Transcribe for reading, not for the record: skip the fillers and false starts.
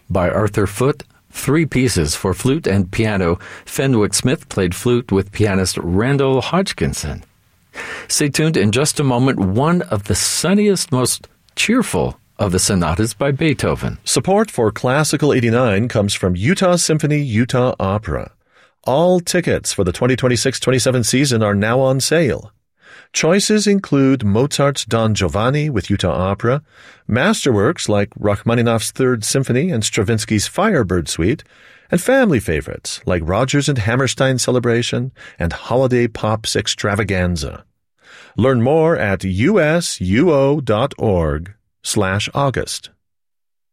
by Arthur Foote, 3 pieces for flute and piano. Fenwick Smith played flute with pianist Randall Hodgkinson. Stay tuned in just a moment. One of the sunniest, most cheerful of the sonatas by Beethoven. Support for Classical 89 comes from Utah Symphony Utah Opera. All tickets for the 2026-27 season are now on sale. Choices include Mozart's Don Giovanni with Utah Opera, masterworks like Rachmaninoff's Third Symphony and Stravinsky's Firebird Suite, and family favorites like Rodgers and Hammerstein Celebration and Holiday Pops Extravaganza. Learn more at usuo.org/August.